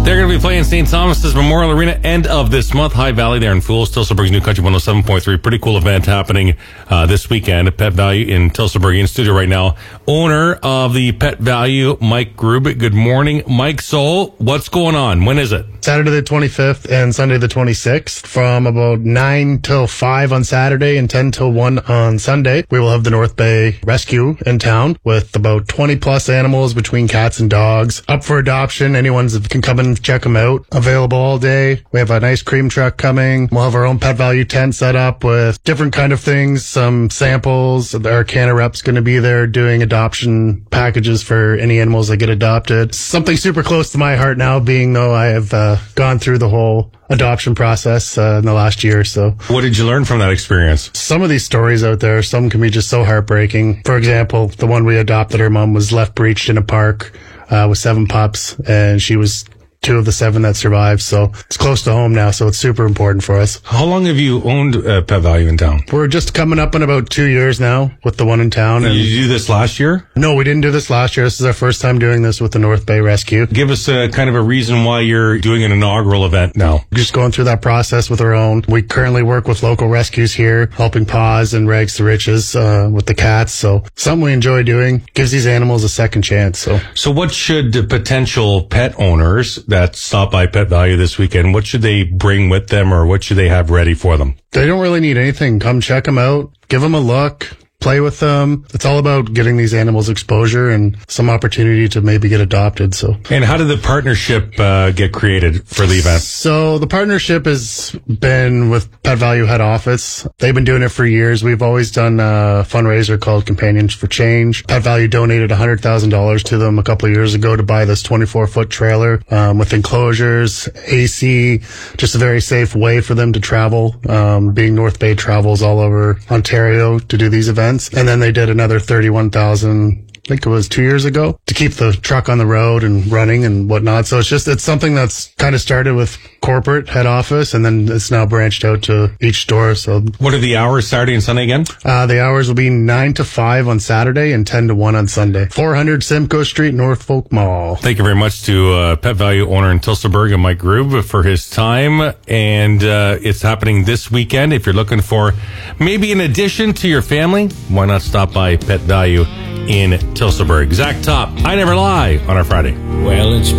They're going to be playing St. Thomas's Memorial Arena end of this month. High Valley there in Fools, Tilsonburg's New Country 107.3. Pretty cool event happening this weekend at Pet Value in Tilsonburg. In studio right now, owner of the Pet Value, Mike Grube. Good morning, Mike. So, what's going on? When is it? Saturday the 25th and Sunday the 26th from about 9 till 5 on Saturday and 10 till 1 on Sunday. We will have the North Bay Rescue in town with about 20 plus animals between cats and dogs up for adoption. Anyone can come and check them out. Available all day. We have an ice cream truck coming. We'll have our own Pet Value tent set up with different kind of things, some samples. Our Canna rep's going to be there doing adoption packages for any animals that get adopted. Something super close to my heart now, being though I have gone through the whole adoption process in the last year or so. What did you learn from that experience? Some of these stories out there, some can be just so heartbreaking. For example, the one we adopted, her mom was left breeched in a park with 7 pups, and she was 2 of the 7 that survived. So it's close to home now, so it's super important for us. How long have you owned Pet Value in town? We're just coming up in about 2 years now with the one in town. Did you do this last year? No, we didn't do this last year. This is our first time doing this with the North Bay Rescue. Give us kind of a reason why you're doing an inaugural event now. Just going through that process with our own. We currently work with local rescues here, helping Paws and Rags to Riches with the cats. So something we enjoy doing. Gives these animals a second chance. So what should potential pet owners that stop by Pet Value this weekend, what should they bring with them, or what should they have ready for them? They don't really need anything. Come check them out. Give them a look. Play with them. It's all about getting these animals exposure and some opportunity to maybe get adopted. And how did the partnership get created for the event? So the partnership has been with Pet Value head office. They've been doing it for years. We've always done a fundraiser called Companions for Change. Pet Value donated $100,000 to them a couple of years ago to buy this 24-foot trailer with enclosures, AC, just a very safe way for them to travel. Being North Bay travels all over Ontario to do these events. And then they did another $31,000, I think it was 2 years ago, to keep the truck on the road and running and whatnot. So it's something that's kind of started with corporate head office, and then it's now branched out to each store. So what are the hours Saturday and Sunday again? The hours will be 9 to 5 on Saturday and 10 to 1 on Sunday. 400 Simcoe Street, Norfolk Mall. Thank you very much to Pet Value owner in Tilsonburg and Mike Grube for his time. And it's happening this weekend. If you're looking for maybe an addition to your family, why not stop by Pet Value in Tilsonburg? Zach Top, I Never Lie on our Friday. Well, it's